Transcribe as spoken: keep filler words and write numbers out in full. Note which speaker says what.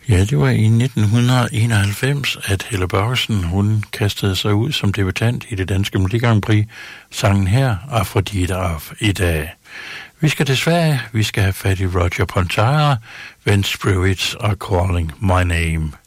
Speaker 1: Ja, det var i nitten enoghalvfems, at Helle Børgesen, hun kastede sig ud som debutant i det danske Melodi Grand Prix. Sangen her, Afrodite af i dag. Vi skal til Sverige, vi skal have fat i Roger Pontare, When Spirits Are Calling My Name.